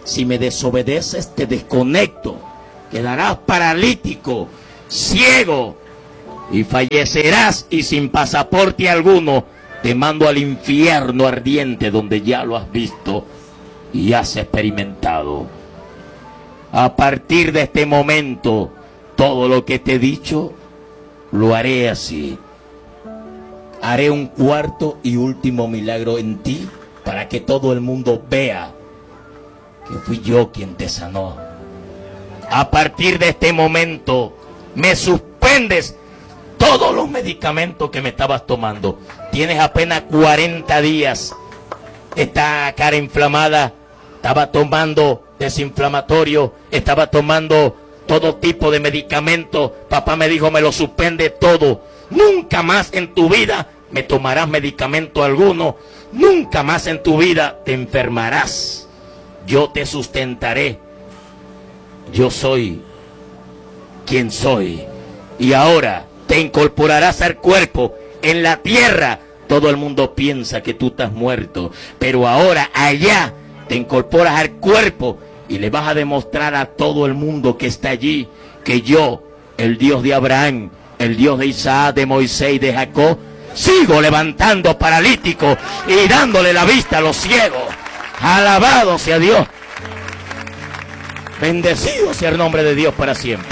Si me desobedeces, te desconecto. Quedarás paralítico, ciego y fallecerás, y sin pasaporte alguno te mando al infierno ardiente, donde ya lo has visto y has experimentado. A partir de este momento, todo lo que te he dicho lo haré así. Haré un cuarto y último milagro en ti, para que todo el mundo vea que fui yo quien te sanó. A partir de este momento me suspendes todos los medicamentos que me estabas tomando. Tienes apenas cuarenta días. Esta cara inflamada, estaba tomando desinflamatorio, estaba tomando todo tipo de medicamentos. Papá me dijo, me lo suspende todo. Nunca más en tu vida me tomarás medicamento alguno. Nunca más en tu vida te enfermarás. Yo te sustentaré. Yo soy quien soy. Y ahora te incorporarás al cuerpo en la tierra. Todo el mundo piensa que tú estás muerto, pero ahora allá te incorporas al cuerpo y le vas a demostrar a todo el mundo que está allí que yo, el Dios de Abraham, el Dios de Isaac, de Moisés y de Jacob, sigo levantando paralíticos y dándole la vista a los ciegos. Alabado sea Dios. Bendecido sea el nombre de Dios para siempre.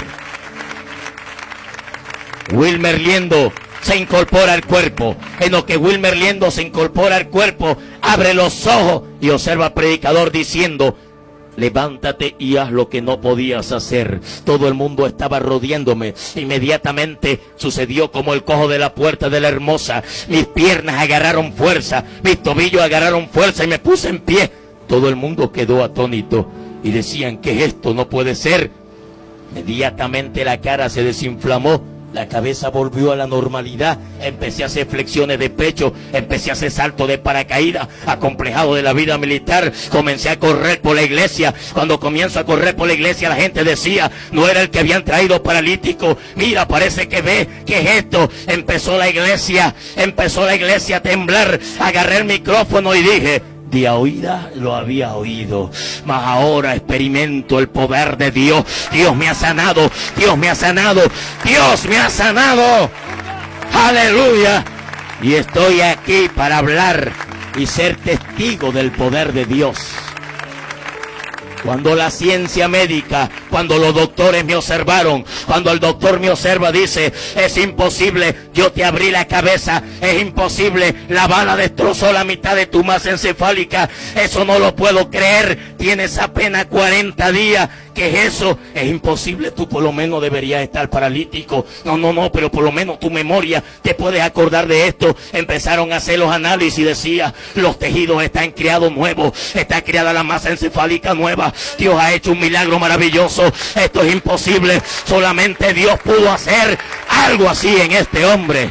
Wilmer Liendo se incorpora al cuerpo. En lo que Wilmer Liendo se incorpora al cuerpo, abre los ojos y observa al predicador diciendo, levántate y haz lo que no podías hacer. Todo el mundo estaba rodeándome. Inmediatamente sucedió como el cojo de la puerta de la Hermosa. Mis piernas agarraron fuerza, mis tobillos agarraron fuerza y me puse en pie. Todo el mundo quedó atónito y decían, ¿qué es esto? No puede ser. Inmediatamente la cara se desinflamó, la cabeza volvió a la normalidad. Empecé a hacer flexiones de pecho, empecé a hacer salto de paracaídas, acomplejado de la vida militar. Comencé a correr por la iglesia. Cuando comienzo a correr por la iglesia, la gente decía, no era el que habían traído paralítico. Mira, parece que ve, ¿qué es esto? Empezó la iglesia, empezó la iglesia a temblar. Agarré el micrófono y dije, de oída lo había oído, mas ahora experimento el poder de Dios. Dios me ha sanado, Dios me ha sanado, Dios me ha sanado. Aleluya. Y estoy aquí para hablar y ser testigo del poder de Dios. Cuando la ciencia médica, cuando los doctores me observaron, cuando el doctor me observa, dice, es imposible, yo te abrí la cabeza, es imposible, la bala destrozó la mitad de tu masa encefálica, eso no lo puedo creer, tienes apenas cuarenta días, ¿qué es eso? Es imposible, tú por lo menos deberías estar paralítico. No, no, no, pero por lo menos tu memoria te puedes acordar de esto. Empezaron a hacer los análisis y decía, los tejidos están creados nuevos, está creada la masa encefálica nueva. Dios ha hecho un milagro maravilloso. Esto es imposible, solamente Dios pudo hacer algo así en este hombre.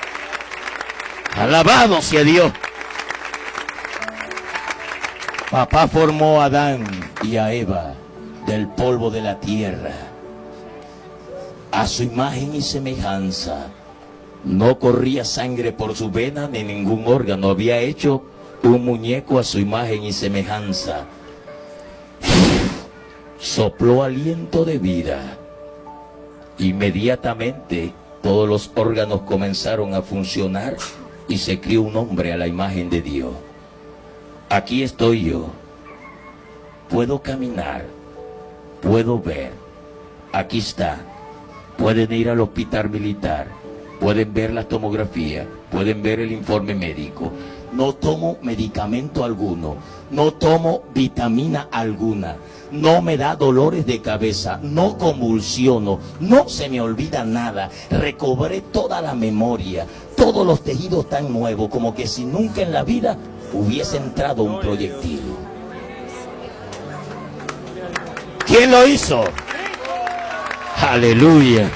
Alabado sea Dios. Papá formó a Adán y a Eva del polvo de la tierra, a su imagen y semejanza. No corría sangre por su vena ni ningún órgano. Había hecho un muñeco a su imagen y semejanza. Sopló aliento de vida. Inmediatamente todos los órganos comenzaron a funcionar y se crió un hombre a la imagen de Dios. Aquí estoy yo. Puedo caminar. Puedo ver. Aquí está. Pueden ir al hospital militar. Pueden ver la tomografía. Pueden ver el informe médico. No tomo medicamento alguno. No tomo vitamina alguna. No me da dolores de cabeza. No convulsiono. No se me olvida nada. Recobré toda la memoria. Todos los tejidos están nuevos, como que si nunca en la vida hubiese entrado un proyectil. ¿Quién lo hizo? Aleluya.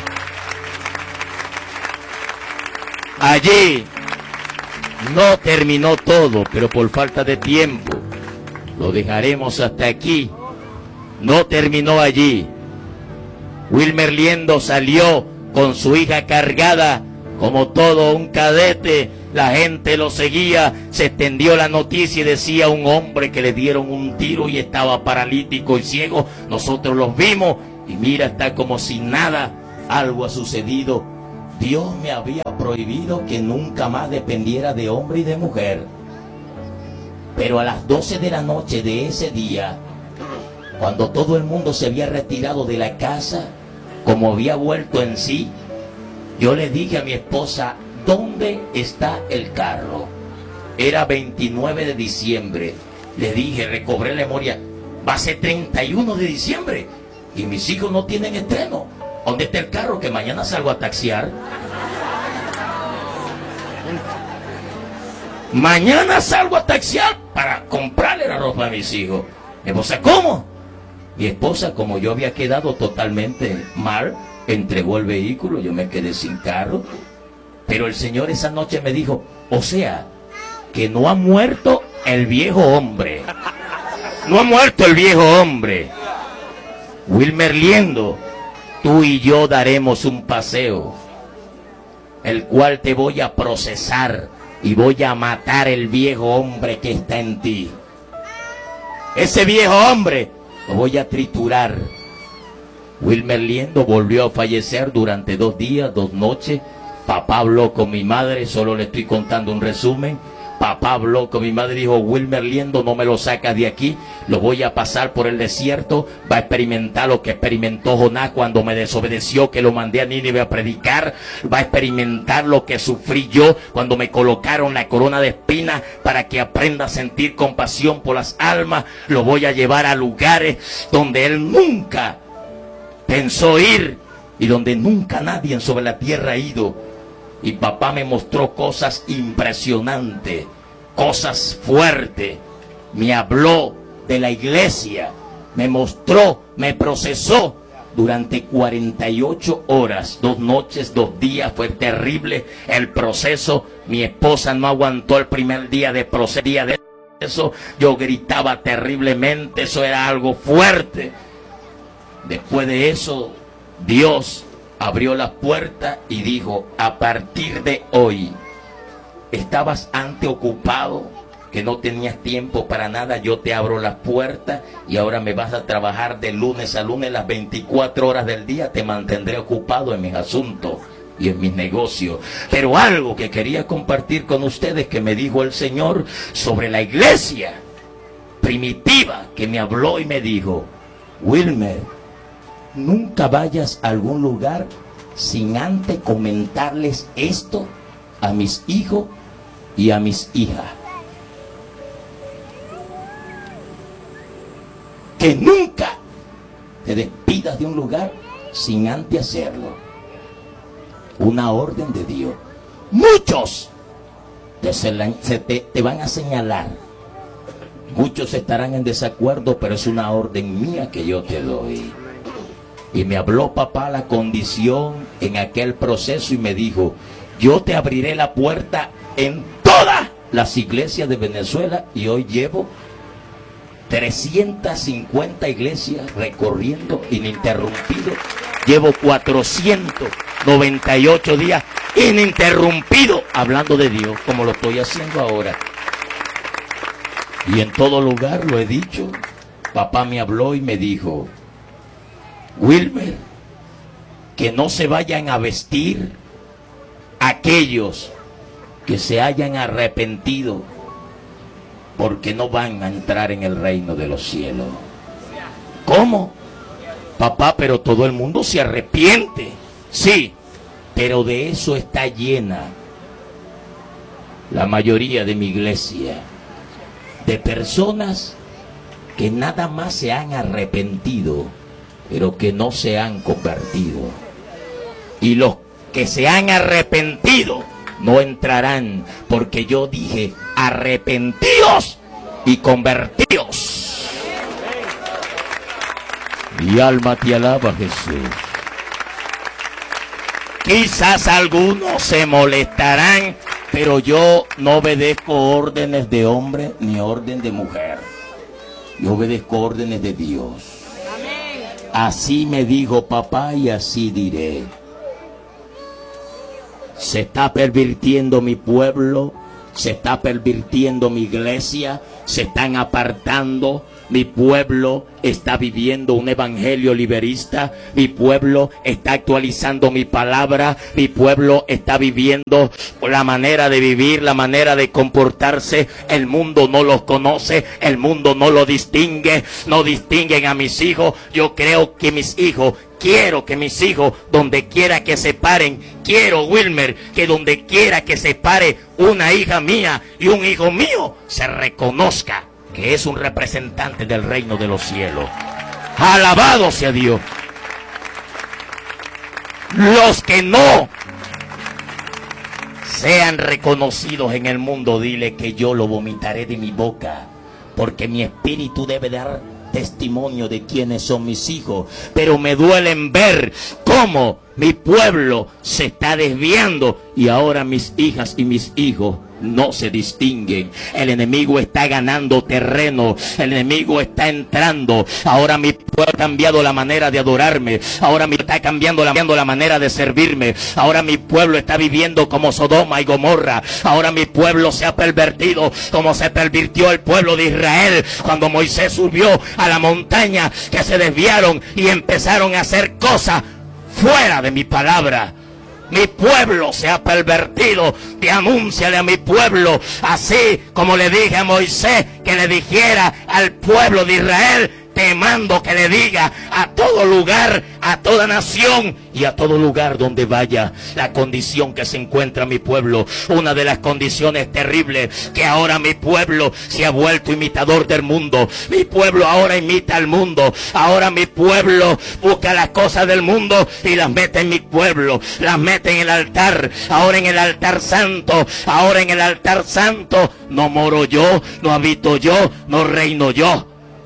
Allí no terminó todo, pero por falta de tiempo lo dejaremos hasta aquí. No terminó allí. Wilmer Liendo salió con su hija cargada Como todo un cadete, la gente lo seguía, se extendió la noticia y decía un hombre que le dieron un tiro y estaba paralítico y ciego. Nosotros los vimos y mira, está como si nada, algo ha sucedido. Dios me había prohibido que nunca más dependiera de hombre y de mujer. Pero a las doce de la noche de ese día, cuando todo el mundo se había retirado de la casa, como había vuelto en sí, yo le dije a mi esposa, ¿dónde está el carro? Era veintinueve de diciembre. Le dije, recobré la memoria, va a ser treinta y uno de diciembre y mis hijos no tienen estreno. ¿Dónde está el carro? Que mañana salgo a taxiar. Mañana salgo a taxiar para comprarle la ropa a mis hijos. Mi esposa, ¿cómo? Mi esposa, como yo había quedado totalmente mal, entregó el vehículo, yo me quedé sin carro. Pero el Señor esa noche me dijo, o sea, que no ha muerto el viejo hombre. No ha muerto el viejo hombre. Wilmer Liendo, tú y yo daremos un paseo, el cual te voy a procesar y voy a matar el viejo hombre que está en ti. Ese viejo hombre lo voy a triturar. Wilmer Liendo volvió a fallecer durante dos días, dos noches. Papá habló con mi madre, solo le estoy contando un resumen. Papá habló con mi madre y dijo, Wilmer Liendo no me lo saca de aquí, lo voy a pasar por el desierto, va a experimentar lo que experimentó Jonás cuando me desobedeció, que lo mandé a Nínive a predicar, va a experimentar lo que sufrí yo cuando me colocaron la corona de espinas para que aprenda a sentir compasión por las almas. Lo voy a llevar a lugares donde él nunca pensó ir y donde nunca nadie sobre la tierra ha ido. Y papá me mostró cosas impresionantes, cosas fuertes. Me habló de la iglesia, me mostró, me procesó durante cuarenta y ocho horas, dos noches, dos días. Fue terrible el proceso. Mi esposa no aguantó el primer día de proceso. Día de eso yo gritaba terriblemente, eso era algo fuerte. Después de eso, Dios abrió la puerta y dijo, a partir de hoy, estabas antes ocupado, que no tenías tiempo para nada, yo te abro la puerta y ahora me vas a trabajar de lunes a lunes las veinticuatro horas del día, te mantendré ocupado en mis asuntos y en mis negocios. Pero algo que quería compartir con ustedes que me dijo el Señor sobre la iglesia primitiva, que me habló y me dijo, Wilmer, nunca vayas a algún lugar sin antes comentarles esto a mis hijos y a mis hijas. Que nunca te despidas de un lugar sin antes hacerlo. Una orden de Dios. Muchos te, se te, te van a señalar. Muchos estarán en desacuerdo, pero es una orden mía que yo te doy. Y me habló papá la condición en aquel proceso y me dijo, yo te abriré la puerta en todas las iglesias de Venezuela. Y hoy llevo trescientas cincuenta iglesias recorriendo ininterrumpido. Llevo cuatrocientos noventa y ocho días ininterrumpido hablando de Dios, como lo estoy haciendo ahora. Y en todo lugar lo he dicho. Papá me habló y me dijo, Wilmer, que no se vayan a vestir aquellos que se hayan arrepentido, porque no van a entrar en el reino de los cielos. ¿Cómo? Papá, pero todo el mundo se arrepiente. Sí, pero de eso está llena la mayoría de mi iglesia, de personas que nada más se han arrepentido, pero que no se han convertido. Y los que se han arrepentido no entrarán, porque yo dije, arrepentíos y convertíos. Mi alma te alaba, Jesús. Quizás algunos se molestarán, pero yo no obedezco órdenes de hombre ni orden de mujer. Yo obedezco órdenes de Dios. Así me dijo papá y así diré. Se está pervirtiendo mi pueblo, se está pervirtiendo mi iglesia, se están apartando. Mi pueblo está viviendo un evangelio liberista. Mi pueblo está actualizando mi palabra. Mi pueblo está viviendo la manera de vivir, la manera de comportarse. El mundo no los conoce, el mundo no lo distingue, no distinguen a mis hijos. Yo creo que mis hijos, quiero que mis hijos, donde quiera que se paren, quiero, Wilmer, que donde quiera que se pare una hija mía y un hijo mío, se reconozca que es un representante del reino de los cielos. Alabado sea Dios. Los que no sean reconocidos en el mundo, dile que yo lo vomitaré de mi boca, porque mi espíritu debe dar testimonio de quiénes son mis hijos. Pero me duelen ver cómo mi pueblo se está desviando y ahora mis hijas y mis hijos no se distinguen. El enemigo está ganando terreno, el enemigo está entrando. Ahora mi pueblo ha cambiado la manera de adorarme, ahora mi está cambiando la, cambiando la manera de servirme. Ahora mi pueblo está viviendo como Sodoma y Gomorra. Ahora mi pueblo se ha pervertido como se pervirtió el pueblo de Israel cuando Moisés subió a la montaña, que se desviaron y empezaron a hacer cosas fuera de mi palabra. Mi pueblo se ha pervertido. Te anúnciale a mi pueblo, así como le dije a Moisés que le dijera al pueblo de Israel. Te mando que le diga a todo lugar, a toda nación y a todo lugar donde vaya la condición que se encuentra mi pueblo. Una de las condiciones terribles, que ahora mi pueblo se ha vuelto imitador del mundo. Mi pueblo ahora imita al mundo. Ahora mi pueblo busca las cosas del mundo y las mete en mi pueblo, las mete en el altar. Ahora en el altar santo, ahora en el altar santo no moro yo, no habito yo, no reino yo.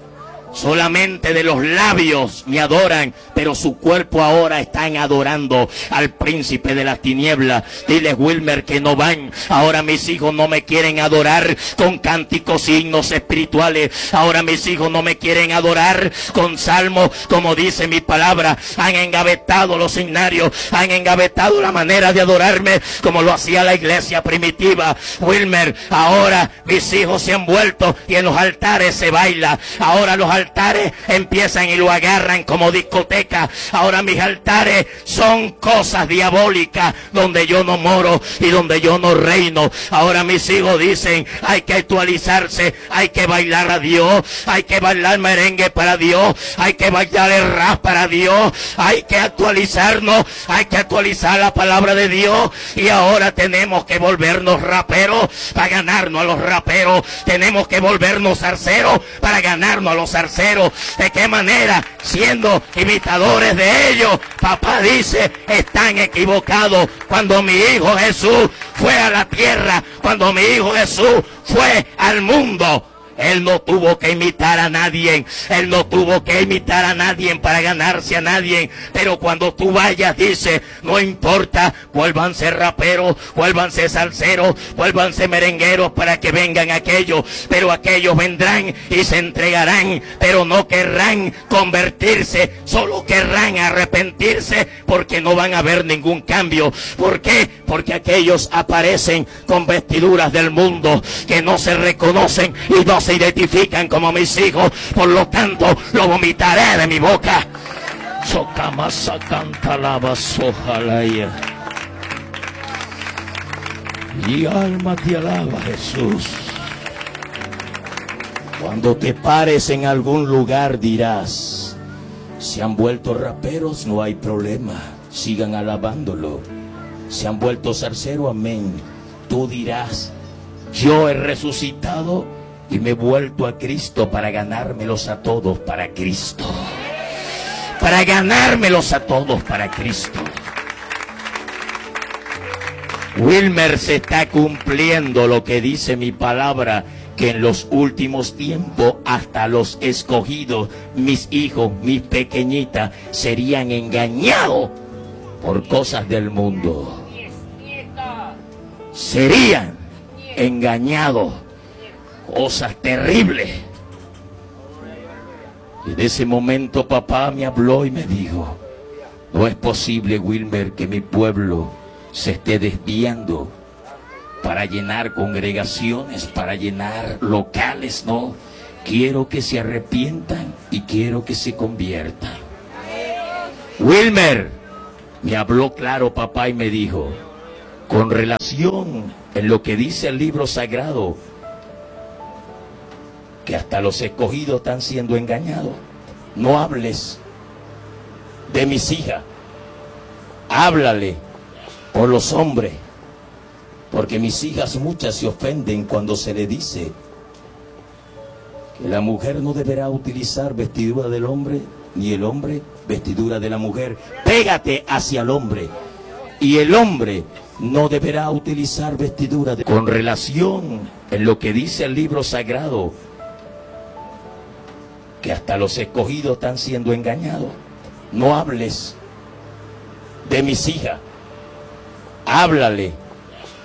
Solamente de los labios me adoran, pero su cuerpo ahora están adorando al príncipe de las tinieblas. Dile, Wilmer, que no van. Ahora mis hijos no me quieren adorar con cánticos y himnos espirituales. Ahora mis hijos no me quieren adorar con salmos, como dice mi palabra. Han engavetado los himnarios, han engavetado la manera de adorarme como lo hacía la iglesia primitiva. Wilmer, ahora mis hijos se han vuelto y en los altares se baila. Ahora los altares altares empiezan y lo agarran como discoteca. Ahora mis altares son cosas diabólicas donde yo no moro y donde yo no reino. Ahora mis hijos dicen, hay que actualizarse, hay que bailar a Dios, hay que bailar merengue para Dios, hay que bailar el rap para Dios, hay que actualizarnos, hay que actualizar la palabra de Dios. Y ahora tenemos que volvernos raperos para ganarnos a los raperos, tenemos que volvernos zarceros para ganarnos a los zarceros. ¿De qué manera? Siendo imitadores de ellos. Papá dice, están equivocados. Cuando mi hijo Jesús fue a la tierra, cuando mi hijo Jesús fue al mundo, él no tuvo que imitar a nadie, él no tuvo que imitar a nadie para ganarse a nadie. Pero cuando tú vayas, dice, no importa, vuélvanse raperos, vuélvanse salseros, vuélvanse merengueros para que vengan aquellos. Pero aquellos vendrán y se entregarán, pero no querrán convertirse, solo querrán arrepentirse, porque no van a ver ningún cambio. ¿Por qué? Porque aquellos aparecen con vestiduras del mundo, que no se reconocen y no se identifican como mis hijos. Por lo tanto, lo vomitaré de mi boca. Socamasa canta la basojalaya. Y alma te alaba, Jesús. Cuando te pares en algún lugar dirás, se han vuelto raperos, no hay problema, sigan alabándolo. Se han vuelto zarceros, amén. Tú dirás, yo he resucitado y me he vuelto a Cristo para ganármelos a todos para Cristo. Para ganármelos a todos para Cristo. Wilmer, se está cumpliendo lo que dice mi palabra, que en los últimos tiempos hasta los escogidos, mis hijos, mis pequeñitas, serían engañados por cosas del mundo. Serían engañados. Cosas terribles. Y de ese momento papá me habló y me dijo, no es posible, Wilmer, que mi pueblo se esté desviando para llenar congregaciones, para llenar locales, no. Quiero que se arrepientan y quiero que se conviertan. Wilmer me habló claro, papá, y me dijo, con relación en lo que dice el libro sagrado, que hasta los escogidos están siendo engañados. No hables de mis hijas, háblale por los hombres, porque mis hijas muchas se ofenden cuando se le dice que la mujer no deberá utilizar vestidura del hombre, ni el hombre vestidura de la mujer. Pégate hacia el hombre, y el hombre no deberá utilizar vestidura de... Con relación en lo que dice el libro sagrado, que hasta los escogidos están siendo engañados. No hables de mis hijas, háblale